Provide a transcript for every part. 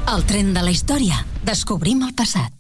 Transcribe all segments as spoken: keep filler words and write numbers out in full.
El tren de la història. Descobrim el passat.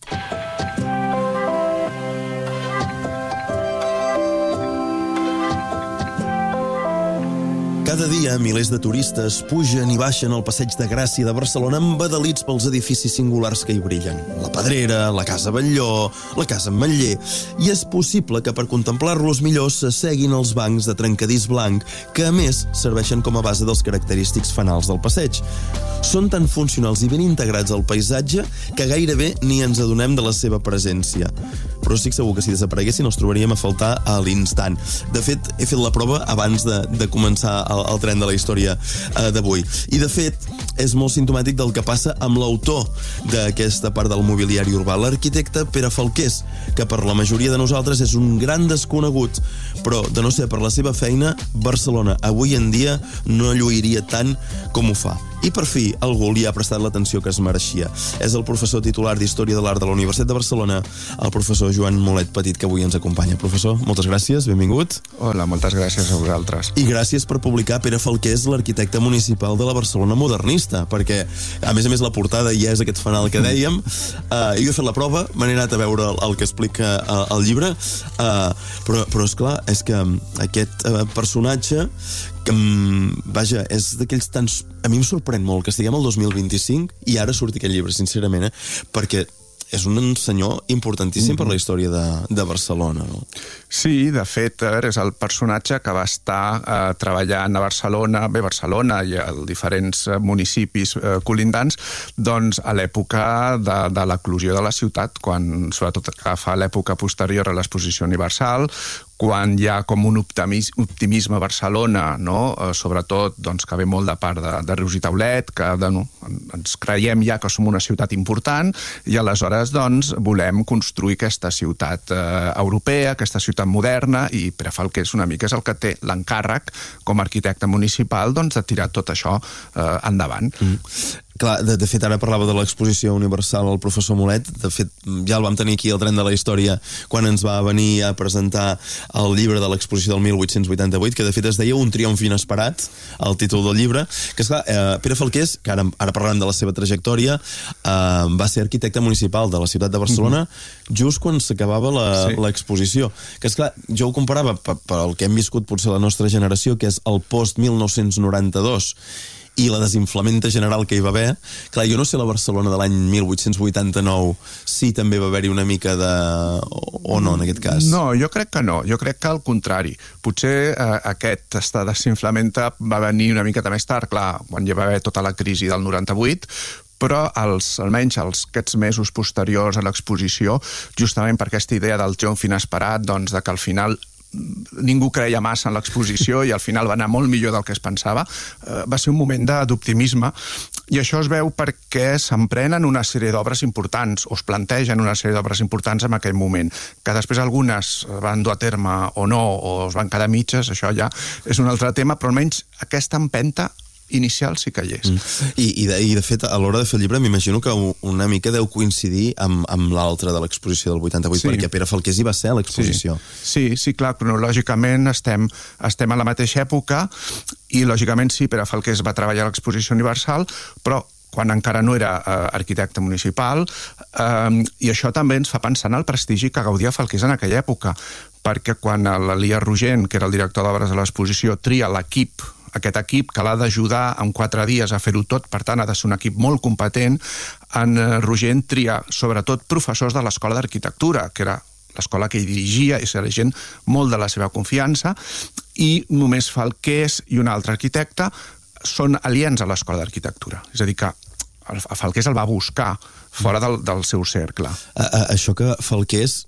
Cada dia, milers de turistes pugen i baixen al Passeig de Gràcia de Barcelona embadalits pels edificis singulars que hi brillen. La Pedrera, la Casa Batlló, la Casa Ametller. I és possible que per contemplar-los millor s'asseguin els bancs de trencadís blanc, que a més serveixen com a base dels característics fanals del passeig. Són tan funcionals i ben integrats al paisatge que gairebé ni ens adonem de la seva presència. Però estic segur que si desapareguessin els trobaríem a faltar a l'instant. De fet, he fet la prova abans de, de començar el, el tren de la història eh, d'avui. I, de fet, és molt simptomàtic del que passa amb l'autor d'aquesta part del mobiliari urbà, l'arquitecte Pere Falqués, que per la majoria de nosaltres és un gran desconegut, però, de no ser per la seva feina, Barcelona avui en dia no lluiria tant com ho fa. I per fi algú li ha prestat l'atenció que es mereixia. És el professor titular d'Història de l'Art de la Universitat de Barcelona, el professor Joan Molet Petit, que avui ens acompanya. Professor, moltes gràcies, benvingut. Hola, moltes gràcies a vosaltres. I gràcies per publicar Pere Falqués, l'arquitecte municipal de la Barcelona modernista, perquè, a més a més, la portada ja és aquest fanal que dèiem. Uh, jo he fet la prova, m'he anat a veure el, el que explica uh, el llibre, uh, però, però esclar, és que aquest uh, personatge que, vaja, és d'aquells tants... A mi em sorprèn molt que estiguem al dos mil vint-i-cinc i ara surti aquest llibre, sincerament, eh? Perquè és un senyor importantíssim mm-hmm. per la història de, de Barcelona, no? Sí, de fet, és el personatge que va estar eh, treballant a Barcelona, bé, Barcelona i a diferents municipis eh, colindants, doncs a l'època de, de l'eclosió de la ciutat, quan sobretot agafa l'època posterior a l'exposició universal, quan hi ha com un optimisme a Barcelona, no? eh, sobretot doncs, que ve molt de part de, de Rius i Taulet, que de, no, ens creiem ja que som una ciutat important i aleshores doncs, volem construir aquesta ciutat eh, europea, aquesta ciutat moderna, i Pere Falqués una mica és el que té l'encàrrec com a arquitecte municipal doncs, de tirar tot això eh, endavant. Mm. Clar, de, de fet, ara parlava de l'exposició universal el professor Molet. De fet, ja el vam tenir aquí al tren de la història quan ens va venir a presentar el llibre de l'exposició del mil vuit-cents vuitanta-vuit, que de fet es deia Un triomf inesperat, el títol del llibre, que esclar, eh, Pere Falqués, que ara, ara parlarem de la seva trajectòria, eh, va ser arquitecte municipal de la ciutat de Barcelona mm-hmm. just quan s'acabava l'exposició. Sí. Que esclar, jo ho comparava pel que hem viscut potser la nostra generació, que és el post-mil nou-cents noranta-dos, i la desinflamenta general que hi va haver. Clar, jo no sé la Barcelona de l'any mil vuit-cents vuitanta-nou si també va haver-hi una mica de... o no, en aquest cas. No, jo crec que no. Jo crec que al contrari. Potser eh, aquest estat de desinflamenta va venir una miqueta més tard, clar, quan hi va haver tota la crisi del noranta-vuit, però els, almenys els, aquests mesos posteriors a l'exposició, justament per aquesta idea del triomf inesperat, doncs, de que al final ningú creia massa en l'exposició i al final va anar molt millor del que es pensava, eh, va ser un moment d'optimisme, i això es veu perquè s'emprenen una sèrie d'obres importants, o es plantegen una sèrie d'obres importants en aquell moment, que després algunes van dur a terme o no, o es van quedar mitges, això ja és un altre tema, però almenys aquesta empenta inicial sí que hi és. Mm. I, i, de, I de fet, a l'hora de fer el llibre m'imagino que una mica deu coincidir amb, amb l'altre de l'exposició del vuitanta-vuit, sí. Perquè Pere Falqués hi va ser a l'exposició. Sí. sí, sí, clar, cronològicament estem, estem a la mateixa època i lògicament sí, Pere Falqués va treballar a l'exposició universal, però quan encara no era eh, arquitecte municipal, eh, i això també ens fa pensar en el prestigi que gaudia Falqués en aquella època, perquè quan l'Elias Rogent, que era el director d'obres de l'exposició, tria l'equip aquest equip que l'ha d'ajudar en quatre dies a fer-ho tot, per tant ha de ser un equip molt competent, en Rogent tria sobretot professors de l'Escola d'Arquitectura, que era l'escola que hi dirigia i era gent molt de la seva confiança, i només Falqués i un altre arquitecte són aliens a l'Escola d'Arquitectura. És a dir, que a Falqués el va buscar fora del, del seu cercle. A, a, això que Falqués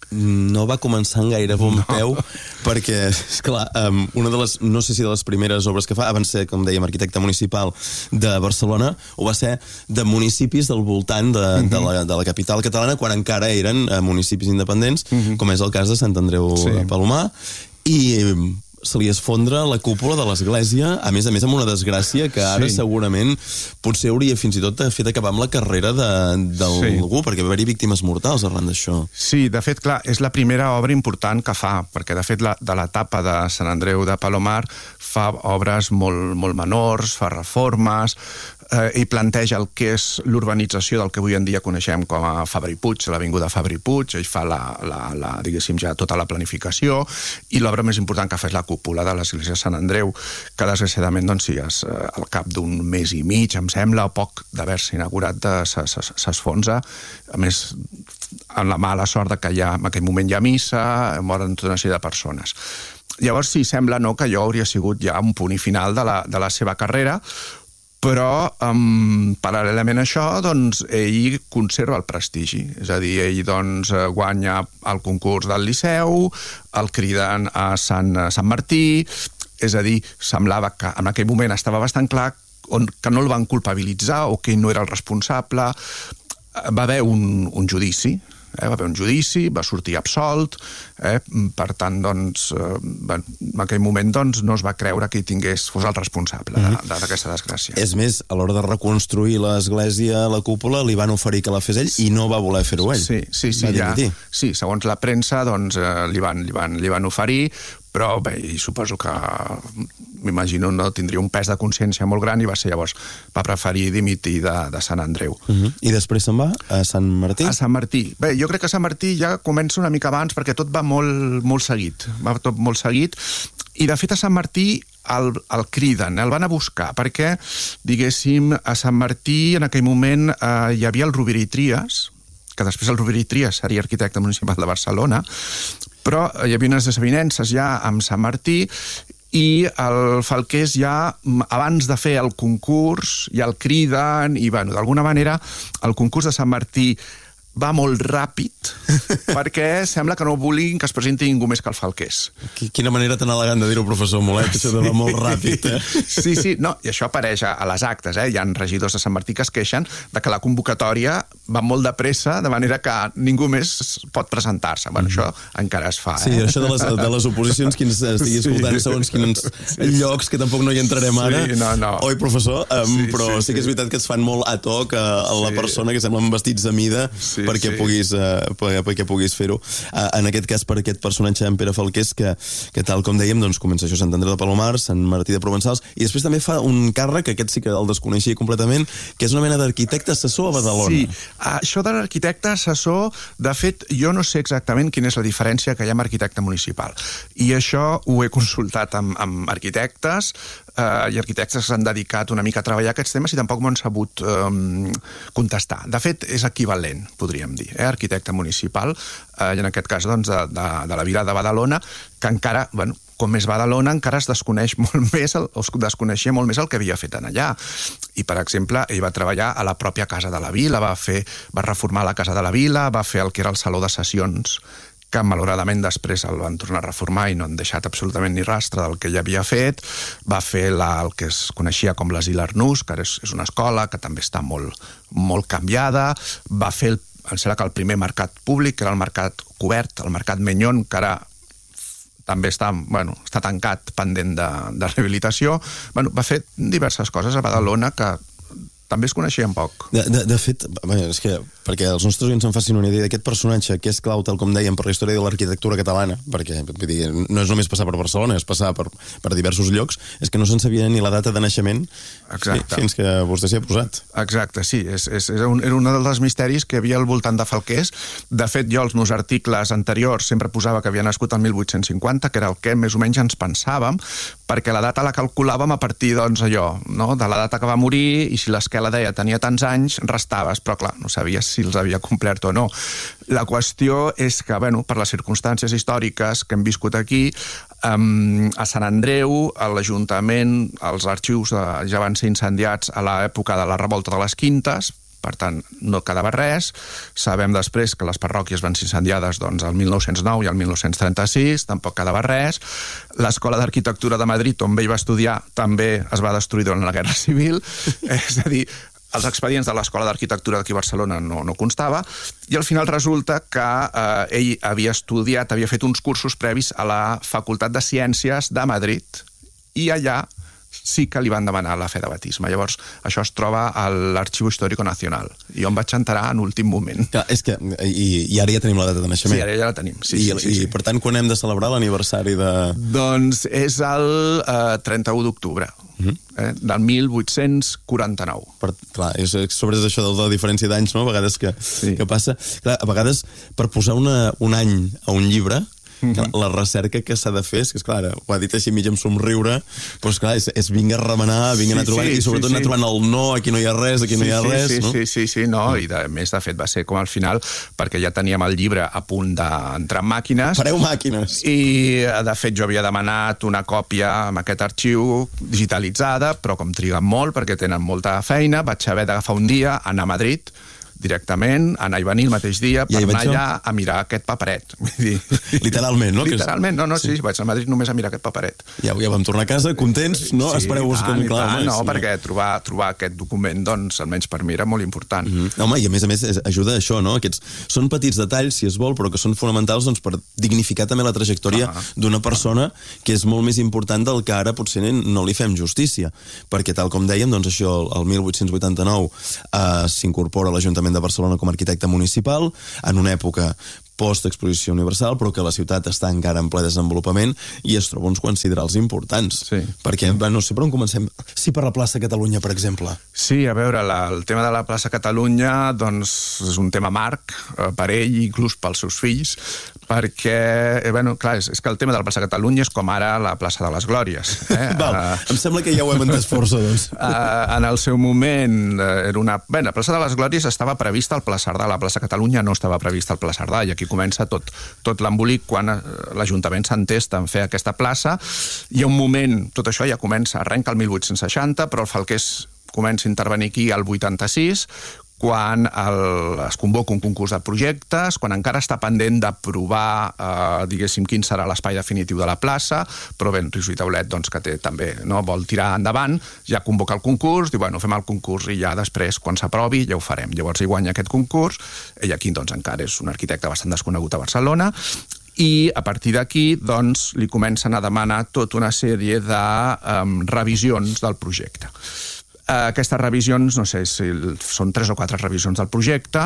no va començar en gaire bon no. peu, perquè, esclar, um, una de les, no sé si de les primeres obres que fa, abans de ser, com dèiem, arquitecte municipal de Barcelona, ho va ser de municipis del voltant de, uh-huh. de, la, de la capital catalana, quan encara eren uh, municipis independents, uh-huh. com és el cas de Sant Andreu sí. Palomar, i se li esfondra la cúpula de l'església, a més a més amb una desgràcia que ara sí. segurament potser hauria fins i tot fet acabar amb la carrera d'algú, sí. perquè va haver-hi víctimes mortals arran d'això. Sí, de fet, clar, és la primera obra important que fa, perquè de fet la, de l'etapa de Sant Andreu de Palomar fa obres molt, molt menors, fa reformes, eh, ell planteja el que és l'urbanització del que avui en dia coneixem com a Fabra i Puig, l'Avinguda Fabra i Puig, ell fa la, la, la, diguéssim, ja tota la planificació, i l'obra més important que fa és la cúpula de l'església de Sant Andreu, que desgraciadament, doncs sí, es, eh, al cap d'un mes i mig, em sembla, o poc d'haver-se inaugurat, s'esfonsa, a més, amb la mala sort que ja, en aquell moment hi ha missa, moren tota una sèrie de persones. Llavors sí, sembla no, que allò hauria sigut ja un punt i final de la, de la seva carrera, però um, paral·lelament a això doncs, ell conserva el prestigi, és a dir, ell doncs, guanya el concurs del Liceu, el criden a Sant, a Sant Martí, és a dir, semblava que en aquell moment estava bastant clar on, que no el van culpabilitzar o que ell no era el responsable. Va haver un, un judici, Eh, va haver un judici, va sortir absolt, eh, per tant, doncs, eh, en aquell moment doncs, no es va creure que hi tingués, fos el responsable mm-hmm. d'aquesta desgràcia. És més, a l'hora de reconstruir l'església, la cúpula, li van oferir que la fes ell i no va voler fer-ho ell. Sí, sí, sí, ja, sí, segons la premsa, doncs, eh, li, van, li, van, li van oferir, però bé, suposo que m'imagino no tindria un pes de consciència molt gran i va ser llavors, va preferir dimitir de, de Sant Andreu. Uh-huh. I després se'n va a Sant Martí? A Sant Martí. Bé, jo crec que a Sant Martí ja comença una mica abans perquè tot va molt, molt seguit, va tot molt seguit, i de fet a Sant Martí el, el criden, el van a buscar, perquè, diguéssim, a Sant Martí en aquell moment eh, hi havia el Rovira i Trias, que després el Rovira i Trias seria arquitecte municipal de Barcelona, però hi havia unes desavinences ja amb Sant Martí i el Falqués ja, abans de fer el concurs, ja el criden i, bueno, d'alguna manera, el concurs de Sant Martí va molt ràpid perquè sembla que no vulguin que es presenti ningú més que el Falqués. Quina manera tan elegant de dir-ho, professor Molet, això de va molt ràpid, eh? Sí, sí, no, i això apareix a, a les actes, eh? Hi ha regidors de Sant Martí que es queixen de que la convocatòria va molt de pressa, de manera que ningú més pot presentar-se. Bueno, això encara es fa, eh? Sí, això de les, de les oposicions, qui ens estigui escoltant sí. segons quins sí. llocs, que tampoc no hi entrarem ara. Sí, no, no. Oi, professor? Um, sí, però sí, sí, sí que és veritat que es fan molt ad hoc a, a la sí. persona, que semblen vestits a mida, sí, perquè, sí. Puguis, uh, perquè puguis fer-ho. Uh, en aquest cas, per aquest personatge en Pere Falqués, que, que tal com dèiem, doncs comença això Sant Andreu de Palomar, Sant Martí de Provençals, i després també fa un càrrec, que aquest sí que el desconeixia completament, que és una mena d'arquitecte assessor a Badalona. Sí, això de l'arquitecte assessor, de fet, jo no sé exactament quina és la diferència que hi ha amb arquitecte municipal. I això ho he consultat amb, amb arquitectes, eh, i arquitectes que s'han dedicat una mica a treballar aquests temes i tampoc m'ho han sabut eh, contestar. De fet, és equivalent, podríem dir, eh, arquitecte municipal, eh, i en aquest cas, doncs, de, de, de la vila de Badalona, que encara, bueno, com és Badalona, encara es desconeix molt més, el, es desconeixia molt més el que havia fet en allà. I, per exemple, ell va treballar a la pròpia Casa de la Vila, va, fer, va reformar la Casa de la Vila, va fer el que era el Saló de Sessions, que malauradament després el van tornar a reformar i no han deixat absolutament ni rastre del que ell havia fet. Va fer la, el que es coneixia com l'Asil Arnús, que és, és una escola que també està molt, molt canviada. Va fer, el, em sembla que el primer mercat públic, que era el mercat cobert, el mercat Menyon, que ara també està, bueno, està tancat pendent de, de rehabilitació. Bueno, va fer diverses coses a Badalona que també es coneixien poc. De, de, de fet, és que perquè els nostres oients en facin una idea d'aquest personatge que és clau, tal com dèiem, per la història de l'arquitectura catalana, perquè vull dir, no és només passar per Barcelona, és passar per, per diversos llocs, és que no se'n sabia ni la data de naixement. Exacte. Fins que vostè s'hi ha posat. Exacte, sí. És, és, és un, era un dels misteris que hi havia al voltant de Falqués. De fet, jo, els meus articles anteriors sempre posava que havia nascut el mil vuit-cents cinquanta, que era el que més o menys ens pensàvem, perquè la data la calculàvem a partir, doncs, allò, no?, de la data que va morir, i si l'esquela deia tenia tants anys, restaves, però clar, no sabies si els havia complert o no. La qüestió és que, bueno, per les circumstàncies històriques que hem viscut aquí, um, a Sant Andreu, a l'Ajuntament, els arxius uh, ja van ser incendiats a l'època de la revolta de les Quintes, per tant, no quedava res. Sabem després que les parròquies van ser incendiades, doncs, el mil nou-cents nou i el mil nou-cents trenta-sis, tampoc quedava res. L'Escola d'Arquitectura de Madrid, on ell va estudiar, també es va destruir durant la Guerra Civil. És a dir, els expedients de l'Escola d'Arquitectura d'aquí a Barcelona no, no constava, i al final resulta que eh, ell havia estudiat, havia fet uns cursos previs a la Facultat de Ciències de Madrid, i allà sí que li van demanar la fe de batisme. Llavors, això es troba a l'Arxiu Histórico Nacional. I jo em vaig enterar en últim moment. Clar, és que, i, i ara ja tenim la data de naixement. Sí, ara ja la tenim. Sí, I, sí, sí, i sí. per tant, quan hem de celebrar l'aniversari de... Doncs és el eh, trenta-u d'octubre. Uh-huh. eh, del mil vuit-cents quaranta-nou. Per, clar, és, sobre això de la diferència d'anys, no? A vegades que, sí. que passa. Clar, a vegades, per posar una, un any a un llibre, mm-hmm. la recerca que s'ha de fer, és que, esclar, ho ha dit així mig amb somriure, però, esclar, és, és vinga a remenar, vinga a anar trobant, sí, i sobretot sí, anar sí. trobant el no, aquí no hi ha res, aquí sí, no hi ha sí, res, sí, no? Sí, sí, sí, no, i de més, de fet, va ser com al final, perquè ja teníem el llibre a punt d'entrar en màquines. Fareu màquines. I, de fet, jo havia demanat una còpia amb aquest arxiu digitalitzada, però com triguen molt, perquè tenen molta feina, vaig haver d'agafar un dia, anar a Madrid, directament, anar i venir el mateix dia per anar allà a mirar aquest paperet. Vull dir... Literalment, no? Literalment, no, no, sí, sí, vaig a Madrid només a mirar aquest paperet. Ja, ja vam tornar a casa, contents, no? Sí, Espereu-vos com... Clar, clar, no, no, perquè trobar, trobar aquest document, doncs, almenys per mi era molt important. Mm-hmm. Home, i a més a més ajuda a això, no? Aquests són petits detalls, si es vol, però que són fonamentals doncs, per dignificar també la trajectòria ah, d'una persona ah. que és molt més important del que ara potser no li fem justícia. Perquè, tal com dèiem, doncs això, el mil vuit-cents vuitanta-nou eh, s'incorpora a l'Ajuntament de Barcelona com a arquitecte municipal, en una època post-exposició universal, però que la ciutat està encara en ple desenvolupament i es troba uns quants siderals importants. Sí. Perquè, no sé per on comencem. Sí, per la plaça Catalunya, per exemple. Sí, a veure, la, el tema de la plaça Catalunya, doncs, és un tema marc eh, per ell, inclús pels seus fills, perquè, eh, bueno, clar, és, és que el tema de la plaça Catalunya és com ara la plaça de les Glòries. Eh? Val, uh, em sembla que ja ho hem entès força, doncs. Uh, en el seu moment, uh, era una... Bé, la plaça de les Glòries estava prevista al Pla Cerdà, la plaça Catalunya no estava prevista al Pla Cerdà, i aquí comença tot, tot l'embolic quan l'Ajuntament s'entesta en fer aquesta plaça. Hi ha un moment, tot això ja comença, arrenca el mil vuit-cents seixanta, però el Falqués comença a intervenir aquí al vuitanta-sis, quan el, es convoca un concurs de projectes, quan encara està pendent d'aprovar, eh, diguéssim, quin serà l'espai definitiu de la plaça, però bé, Rius i Taulet, doncs, que té, també no, vol tirar endavant, ja convoca el concurs, diu, bueno, fem el concurs i ja després, quan s'aprovi, ja ho farem. Llavors ell guanya aquest concurs, ell aquí, doncs, encara és un arquitecte bastant desconegut a Barcelona, i a partir d'aquí, doncs, li comencen a demanar tota una sèrie de um, revisions del projecte. Aquestes revisions, no sé si són tres o quatre revisions del projecte,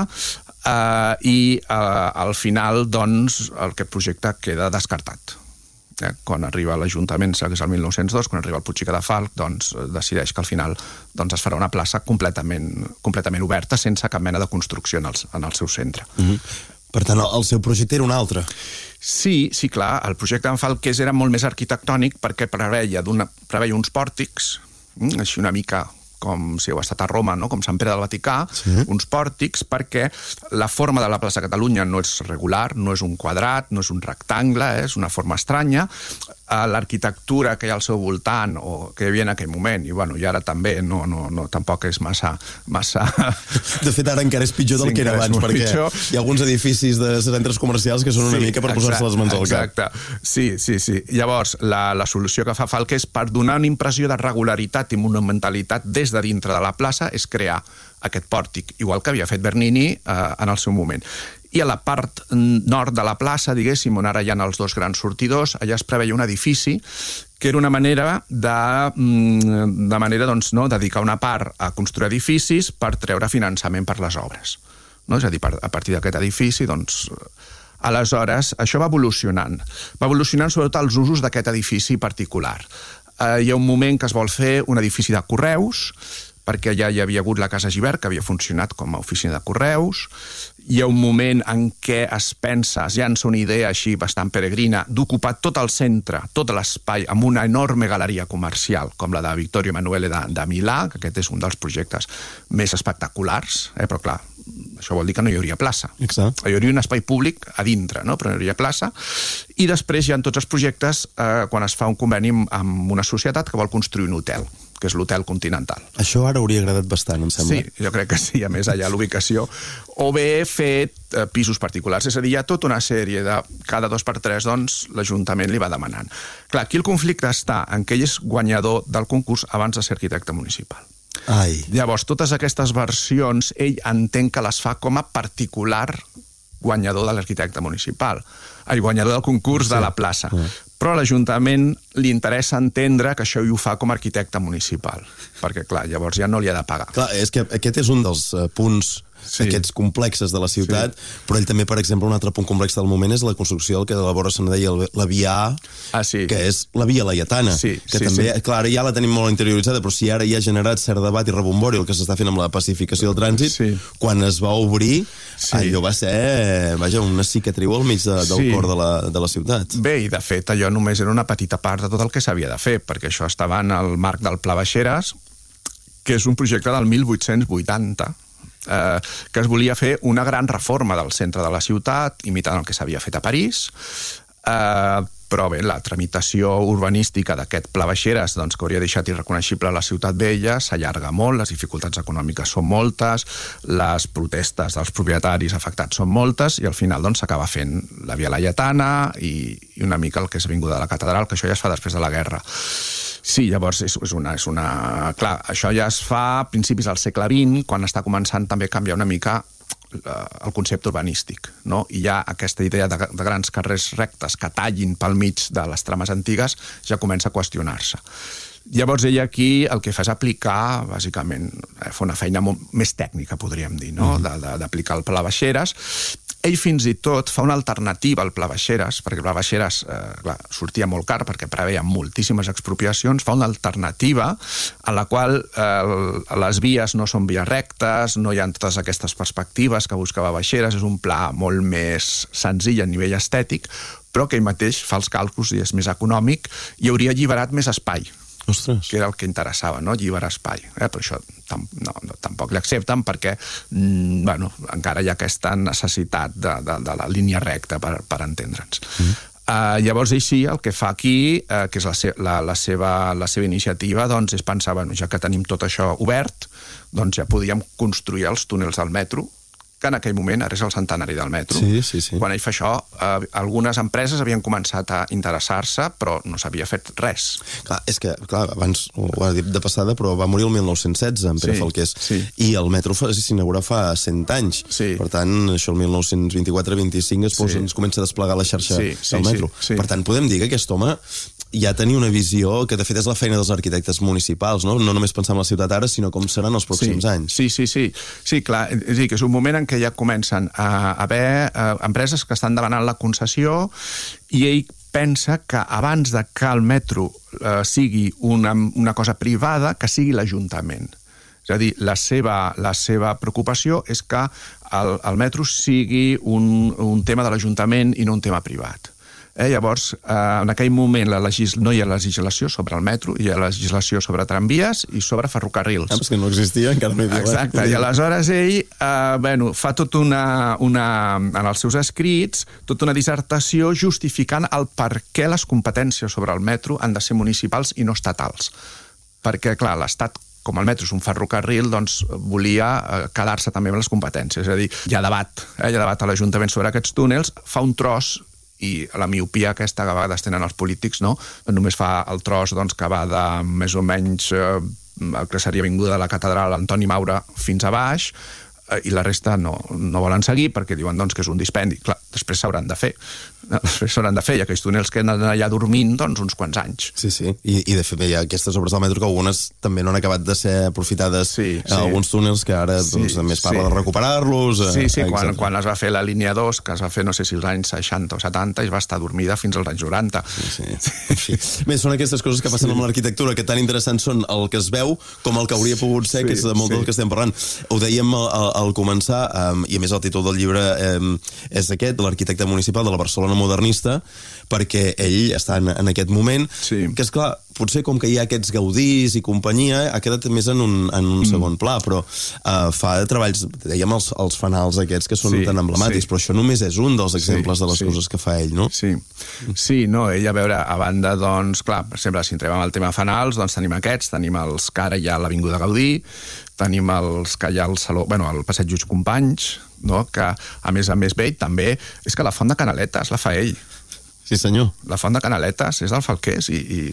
eh, i eh, al final, doncs, aquest projecte queda descartat. Eh, quan arriba a l'Ajuntament, que és el mil nou-cents dos, quan arriba el Puig i Cadafalch, doncs, decideix que al final doncs, es farà una plaça completament, completament oberta, sense cap mena de construcció en el, en el seu centre. Mm-hmm. Per tant, el seu projecte era un altre. Sí, sí, clar. El projecte d'en Falqués era molt més arquitectònic perquè preveia, preveia uns pòrtics, així una mica com si heu estat a Roma, no? Com Sant Pere del Vaticà, sí. Uns pòrtics, perquè la forma de la plaça Catalunya no és regular, no és un quadrat, no és un rectangle, eh? És una forma estranya. L'arquitectura que hi ha al seu voltant, o que hi havia en aquell moment, i bueno, i ara també, no, no, no, tampoc és massa... massa... De fet, ara encara és pitjor del sí, que era abans, perquè pitjor. Hi ha alguns edificis de centres comercials que són una sí, mica per posar-se les mans al cap. Exacte, sí, sí, sí. Llavors, la, la solució que fa Falqués per donar una impressió de regularitat i monumentalitat des de dintre de la plaça és crear aquest pòrtic, igual que havia fet Bernini eh, en el seu moment. I a la part nord de la plaça, diguéssim, on ara hi ha els dos grans sortidors, allà es preveia un edifici que era una manera de, de manera, doncs, no, dedicar una part a construir edificis per treure finançament per les obres. No? És a dir, a partir d'aquest edifici, doncs, aleshores, això va evolucionant. Va evolucionant sobretot els usos d'aquest edifici particular. Eh, hi ha un moment que es vol fer un edifici de correus, perquè ja hi havia hagut la Casa Gibert, que havia funcionat com a oficina de correus. Hi ha un moment en què es pensa, es llança una idea així bastant peregrina, d'ocupar tot el centre, tot l'espai, amb una enorme galeria comercial, com la de Vittorio Emanuele de, de Milà, que aquest és un dels projectes més espectaculars, eh? Però clar, això vol dir que no hi hauria plaça. Exacte. Hi hauria un espai públic a dintre, no? Però no hi hauria plaça. I després hi ha tots els projectes eh, quan es fa un conveni amb una societat que vol construir un hotel, que és l'Hotel Continental. Això ara hauria agradat bastant, em sembla. Sí, jo crec que sí, a més allà l'ubicació. O bé fet eh, pisos particulars, és a dir, hi ha tota una sèrie de cada dos per tres, doncs, l'Ajuntament li va demanant. Clar, aquí el conflicte està en que ell és guanyador del concurs abans de ser arquitecte municipal. Ai. Llavors, totes aquestes versions, ell entén que les fa com a particular guanyador de l'arquitecte municipal, el guanyador del concurs sí. de la plaça. Sí. Però a l'Ajuntament li interessa entendre que això ho fa com a arquitecte municipal, perquè, clar, llavors ja no li ha de pagar. Clar, és que aquest és un dels uh, punts sí. aquests complexes de la ciutat, sí. però ell també, per exemple, un altre punt complex del moment és la construcció del que de la vora se'n deia la via A, ah, sí. que és la via Laietana, sí, que sí, també, sí. clar, ja la tenim molt interioritzada, però si ara ja ha generat cert debat i rebombori el que s'està fent amb la pacificació del trànsit, sí. quan es va obrir, sí. allò va ser, vaja, una cicatriu al mig de, del sí. cor de la, de la ciutat. Bé, i de fet, allò només era una petita part de tot el que s'havia de fer, perquè això estava en el marc del Pla Baixeres, que és un projecte del mil vuit-cents vuitanta, eh, que es volia fer una gran reforma del centre de la ciutat, imitant el que s'havia fet a París, eh, però bé, la tramitació urbanística d'aquest Pla Baixeres, doncs, que hauria deixat irreconeixible la ciutat vella, s'allarga molt, les dificultats econòmiques són moltes, les protestes dels propietaris afectats són moltes, i al final doncs, s'acaba fent la via Laietana i, i una mica el que és Avinguda de la Catedral, que això ja es fa després de la guerra. Sí, llavors és, és, una, és una... Clar, això ja es fa a principis del segle vint, quan està començant també a canviar una mica el concepte urbanístic, no? I ja aquesta idea de, de grans carrers rectes que tallin pel mig de les trames antigues ja comença a qüestionar-se. Llavors ell aquí el que fa és aplicar, bàsicament, fa una feina molt més tècnica, podríem dir, no? Mm-hmm. D'aplicar el Pla Baixeres. Ell fins i tot fa una alternativa al Pla Baixeres, perquè el Pla Baixeres eh, clar, sortia molt car perquè preveia moltíssimes expropiacions, fa una alternativa en la qual eh, les vies no són vies rectes, no hi ha totes aquestes perspectives que buscava Baixeres, és un pla molt més senzill a nivell estètic, però que ell mateix fa els càlculs i és més econòmic i hauria alliberat més espai. Ostres. Que era el que interessava, no? Alliberar espai. Eh? Però això tam no, no, tampoc l'accepten perquè mm, bueno, encara hi ha aquesta necessitat de, de, de la línia recta per, per entendre'ns. Mm. Uh, llavors ell sí, el que fa aquí, uh, que és la, se la, la, seva, la seva iniciativa, doncs és pensar, bueno, ja que tenim tot això obert, doncs ja podíem construir els túnels del metro, que en aquell moment, ara és el centenari del metro. Sí, sí, sí. Quan ell fa això, eh, algunes empreses havien començat a interessar-se, però no s'havia fet res. Clar, és que, clar, abans ho ha dit de passada, però va morir el mil nou-cents setze, en Pere sí, Falqués, sí. I el metro s'inaugura fa cent anys. Sí. Per tant, això el mil nou-cents vint-i-quatre vint-i-cinc es, posa, sí. ens comença a desplegar la xarxa sí, sí, del metro. Sí, sí. Per tant, podem dir que aquest home ja tenia una visió que, de fet, és la feina dels arquitectes municipals, no? No només pensar en la ciutat ara, sinó com seran els pròxims sí. anys. Sí, sí, sí. Sí, clar, és a dir, que és un moment en què ja comencen a haver eh, empreses que estan demanant la concessió i ell pensa que abans de que el metro eh, sigui una, una cosa privada, que sigui l'Ajuntament. És a dir, la seva, la seva preocupació és que el, el metro sigui un, un tema de l'Ajuntament i no un tema privat. Eh, llavors, eh, en aquell moment la legis... no hi ha legislació sobre el metro, hi ha legislació sobre tramvies i sobre ferrocarrils. Ah, que no existia, encara no hi havia. Exacte, i aleshores ell eh, bueno, fa tot una, una, en els seus escrits, tota una dissertació justificant el per què les competències sobre el metro han de ser municipals i no estatals. Perquè, clar, l'Estat, com el metro és un ferrocarril, doncs volia quedar-se també amb les competències. És a dir, hi ha debat, eh, hi ha debat a l'Ajuntament sobre aquests túnels, fa un tros i la miopia aquesta que a vegades tenen els polítics, no? Només fa el tros doncs, que va de més o menys eh, el que seria Avinguda de la Catedral, Antoni Maura, fins a baix, eh, i la resta no, no volen seguir perquè diuen doncs, que és un dispendi. Clar, després s'hauran de fer. Després s'hauran de fer, i aquells túnels que han d'anar allà dormint doncs, uns quants anys. Sí, sí, I, i de fet hi ha aquestes obres del metro que algunes també no han acabat de ser aprofitades, sí, sí. alguns túnels que ara doncs, sí, també es parla sí. de recuperar-los. Sí, sí, quan, quan es va fer la línia dos, que es va fer no sé si els anys seixanta o setanta, i va estar dormida fins als anys noranta. Sí, sí. En fi. Bé, són aquestes coses que passen sí. amb l'arquitectura que tan interessants són el que es veu com el que hauria pogut ser, sí, que és de molt sí. del que estem parlant. Ho dèiem al, al, al començar, um, i a més el títol del llibre um, és aquest, l'arquitecte municipal de la Barcelona modernista, perquè ell està en, en aquest moment, sí. que és clar, potser com que hi ha aquests Gaudís i companyia, ha quedat més en un, en un mm. segon pla, però uh, fa treballs, dèiem els, els fanals aquests que són sí, tan emblemàtics, sí. però això només és un dels exemples sí, de les sí. coses que fa ell, no? Sí, sí, no, ell, a veure, a banda, doncs, clar, per exemple, si entrem amb el tema fanals, doncs tenim aquests, tenim els que ara hi ha a l'Avinguda Gaudí, tenim els que hi ha al Saló, bueno, al Passeig Lluís Companys, no? Que, a més a més, ell també, és que la font de Canaletes la fa ell. Sí, senyor. La font de Canaletes és del Falqués i... i...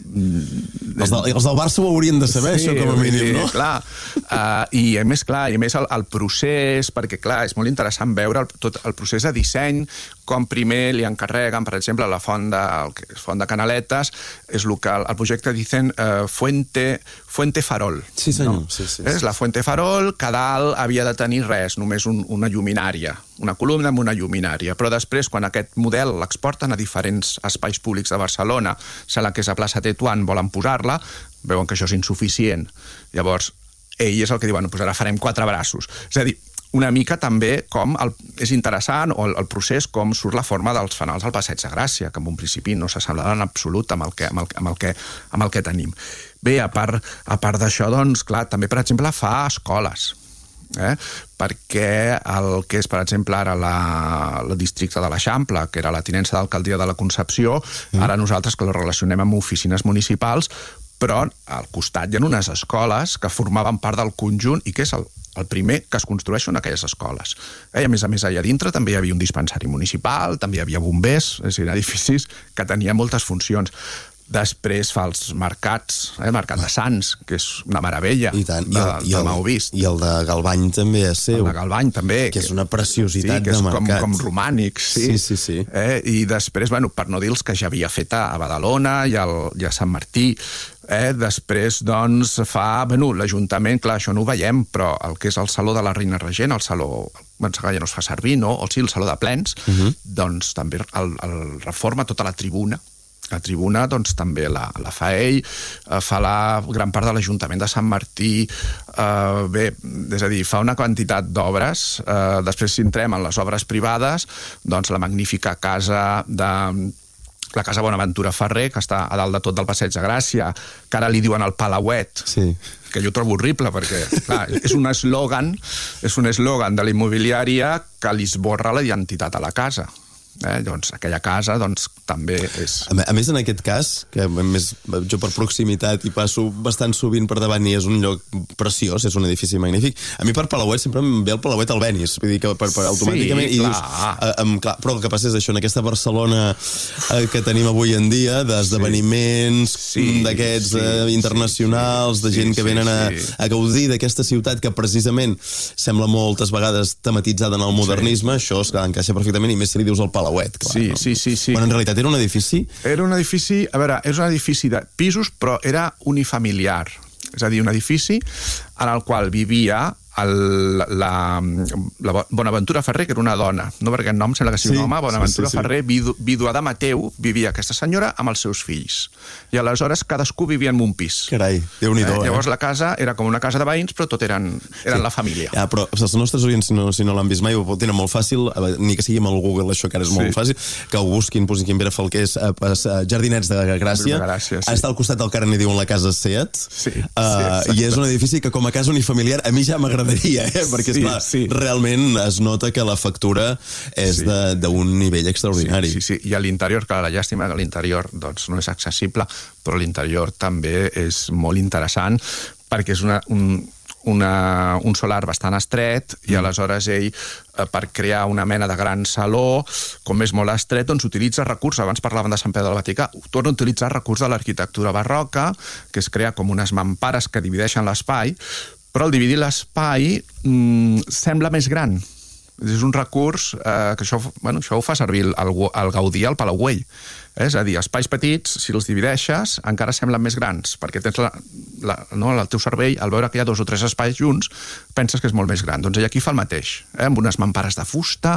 Els, de, els del Barça ho haurien de saber, sí, això, com a mínim, no? Clar. Uh, I a més, clar, i a més el, el procés, perquè, clar, és molt interessant veure el, tot el procés de disseny, com primer li encarreguen, per exemple, la font de, el font de Canaletes, és el que el, el projecte dicen uh, Fuente, Fuente Farol. Sí, senyor. No? Sí, sí, sí. És la Fuente Farol, que dalt havia de tenir res, només un, una lluminària, una columna amb una lluminària. Però després, quan aquest model l'exporten a diferents espais públics de Barcelona, sembla que és a plaça Tetuan, volen posar-la, veuen que això és insuficient. Llavors, ell és el que diu, bueno, doncs ara farem quatre braços. És a dir, una mica també com el, és interessant o el, el procés com surt la forma dels fanals al Passeig de Gràcia, que en un principi no s'assemblarà en absolut amb el que, amb el, amb el que, amb el que tenim. Bé, a part, a part d'això, doncs, clar, també, per exemple, fa escoles. Eh? Perquè el que és, per exemple, ara la, la districte de l'Eixample, que era la tinença d'alcaldia de la Concepció, mm. ara nosaltres que la relacionem amb oficines municipals, però al costat hi ha unes escoles que formaven part del conjunt i que és el, el primer que es construeix en aquelles escoles. Eh? A més a més, allà dintre també hi havia un dispensari municipal, també hi havia bombers, és a dir, edificis que tenien moltes funcions. Després fa els mercats, eh, el mercat de Sants, que és una meravella. I tant, i el, de, de vist. I el de Galvany també és seu. El de Galvany també. Que, que és una preciositat sí, que és de mercat. Com, com romànic, sí. Sí, sí, sí. Eh, I després, bueno, per no dir els que ja havia fet a Badalona i, al, i a Sant Martí, eh, després, doncs, fa... Bueno, l'Ajuntament, clar, això no ho veiem, però el que és el Saló de la Reina Regent, el Saló... Bueno, ja no es fa servir, no? O sí, el Saló de Plens, uh -huh. doncs també el, el reforma tota la tribuna. La tribuna, doncs, també la, la fa ell, eh, fa la gran part de l'Ajuntament de Sant Martí, eh, bé, és a dir, fa una quantitat d'obres, eh, després si entrem en les obres privades, doncs la magnífica casa de... la casa Bonaventura Ferrer, que està a dalt de tot del Passeig de Gràcia, que ara li diuen el Palauet, sí. que jo trobo horrible, perquè, clar, és un eslògan, és un eslògan de la immobiliària que li esborra la identitat a la casa. Eh, doncs aquella casa doncs, també és... A més, en aquest cas, que més, jo per proximitat hi passo bastant sovint per davant i és un lloc preciós, és un edifici magnífic, a mi per Palauet sempre em ve el Palauet al Benis, vull dir que per, per, automàticament... Sí, i clar. Dius, eh, em, clar. Però el que passa és això, en aquesta Barcelona eh, que tenim avui en dia, d'esdeveniments sí. d'aquests sí, eh, internacionals, sí, de gent sí, que venen sí, sí. a, a gaudir d'aquesta ciutat que precisament sembla moltes vegades tematitzada en el modernisme, sí. això esclar, encaixa perfectament, i més si li dius el Palauet, clar. Sí, no? sí, sí, sí. Bueno, en realitat era un edifici... Era un edifici, a veure, és un edifici de pisos, però era unifamiliar. És a dir, un edifici en el qual vivia el, la, la Bonaventura Ferrer, que era una dona, no perquè el nom sembla que sigui sí, un home, Bonaventura sí, sí, sí. Ferrer, vidu, vídua de Mateu, vivia aquesta senyora amb els seus fills. I aleshores cadascú vivia en un pis. Carai, Déu-n'hi-do, eh? Llavors la casa era com una casa de veïns, però tot eren, eren sí. la família. Ja, però els nostres oients, si no, si no l'han vist mai, ho tenen molt fàcil, ni que sigui amb el Google, això que ara és molt sí. fàcil, que ho busquin, posin Quimbera Falqués, a, a, a Jardinets de Gràcia, Gràcia sí. està al costat del que ara n'hi diuen la casa Seat, sí, uh, sí, i és un edifici que com a casa unifamiliar a mi ja m'agradaria, eh? Perquè sí, esclar, sí. realment es nota que la factura és sí. d'un nivell extraordinari. Sí, sí, sí. I a l'interior, clar, la llàstima que l'interior doncs, no és accessible, però l'interior també és molt interessant perquè és una, un, una, un solar bastant estret i aleshores ell, eh, per crear una mena de gran saló, com és molt estret, doncs utilitza recursos, abans parlaven de Sant Pere del Vaticà, torna a utilitzar recursos de l'arquitectura barroca, que es crea com unes mampares que divideixen l'espai, però al dividir l'espai mmm, sembla més gran. És un recurs eh, que això, bueno, això ho fa servir el, el Gaudí al Palau Güell. Eh? És a dir, espais petits, si els divideixes, encara semblen més grans, perquè tens la, la, no, el teu cervell, al veure que hi ha dos o tres espais junts, penses que és molt més gran. Doncs ell aquí fa el mateix, eh? Amb unes mampares de fusta,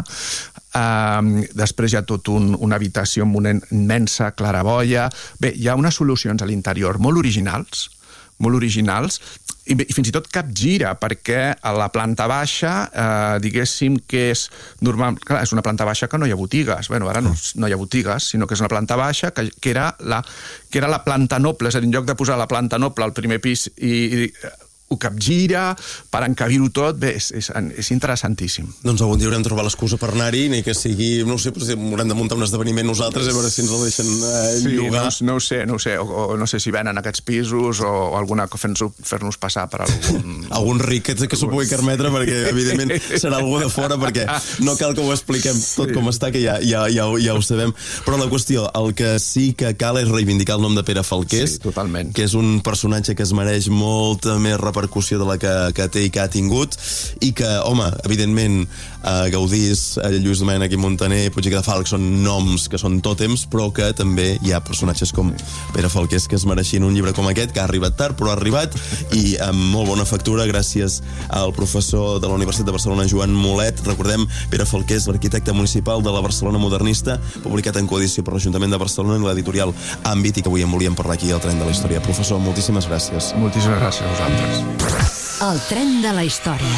eh, després hi ha tot un, una habitació amb una immensa claraboia. Bé, hi ha unes solucions a l'interior molt originals, molt originals, i, i fins i tot capgira, perquè a la planta baixa, eh, diguéssim que és normal, clar, és una planta baixa que no hi ha botigues, bueno, ara no, no hi ha botigues, sinó que és una planta baixa que, que, era la, que era la planta noble, és a dir, en lloc de posar la planta noble al primer pis i, i ho capgira, per encabir-ho tot, bé, és, és, és interessantíssim. Doncs algun dia haurem de trobar l'excusa per anar-hi, ni que sigui, no ho sé, però haurem de muntar un esdeveniment nosaltres, a veure si ens el deixen eh, sí, llogar. No, no ho sé, no ho sé, o, o no sé si venen aquests pisos, o, o alguna cosa fer-nos fer passar per algun... algun ric que, que s'ho pugui permetre, perquè evidentment serà algú de fora, perquè no cal que ho expliquem tot sí. com està, que ja, ja, ja, ja ho sabem. Però la qüestió, el que sí que cal és reivindicar el nom de Pere Falqués, sí, totalment. Que és un personatge que es mereix molta més repercussió de la que, que té i que ha tingut, i que, home, evidentment, eh, Gaudís, eh, Lluís Domènech i Montaner, Puig i Cadafalch són noms que són tòtems, però que també hi ha personatges com Pere Falqués que es mereixin un llibre com aquest, que ha arribat tard, però ha arribat, i amb molt bona factura, gràcies al professor de la Universitat de Barcelona, Joan Molet. Recordem, Pere Falqués, l'arquitecte municipal de la Barcelona modernista, publicat en coedició per l'Ajuntament de Barcelona i l'editorial Àmbit, i que avui en volíem parlar aquí al Tren de la Història. Professor, moltíssimes gràcies. Moltíssimes gràcies a vosaltres. El Tren de la Història.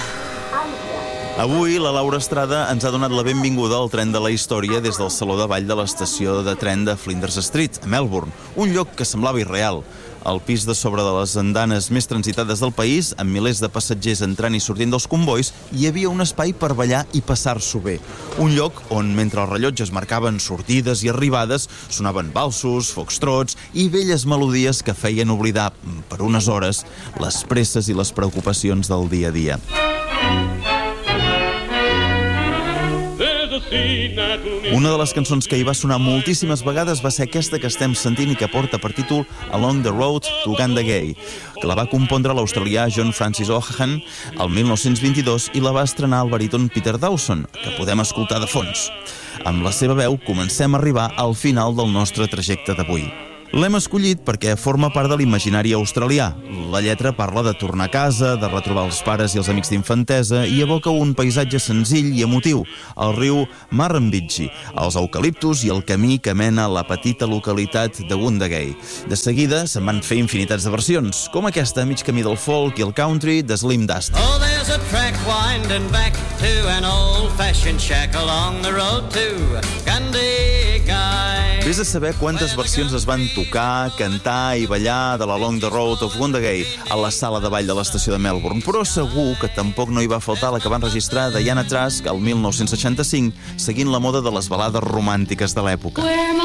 Avui la Laura Estrada ens ha donat la benvinguda al Tren de la Història des del Saló de Ball de l'estació de tren de Flinders Street, a Melbourne, un lloc que semblava irreal. Al pis de sobre de les andanes més transitades del país, amb milers de passatgers entrant i sortint dels combois, hi havia un espai per ballar i passar-s'ho bé. Un lloc on, mentre els rellotges marcaven sortides i arribades, sonaven valsos, foxtrots i velles melodies que feien oblidar, per unes hores, les presses i les preocupacions del dia a dia. Una de les cançons que hi va sonar moltíssimes vegades va ser aquesta que estem sentint i que porta per títol Along the Road to Gandagay, que la va compondre l'australià John Francis O'Hagan el mil nou-cents vint-i-dos i la va estrenar el baríton Peter Dawson, que podem escoltar de fons. Amb la seva veu comencem a arribar al final del nostre trajecte d'avui. L'hem escollit perquè forma part de l'imaginari australià. La lletra parla de tornar a casa, de retrobar els pares i els amics d'infantesa i evoca un paisatge senzill i emotiu, el riu Murrumbidgee, els eucaliptus i el camí que mena a la petita localitat de Gundagay. De seguida se'n van fer infinitats de versions, com aquesta a mig camí del folk i el country de Slim Dusty. Oh, there's a track winding back to an old-fashioned shack along the road to Gundagay. Vés a saber quantes versions es van tocar, cantar i ballar de l'Along the Road of Gundagay a la sala de ball de l'estació de Melbourne, però segur que tampoc no hi va faltar la que van registrar Diana Trask el mil nou-cents seixanta-cinc, seguint la moda de les balades romàntiques de l'època.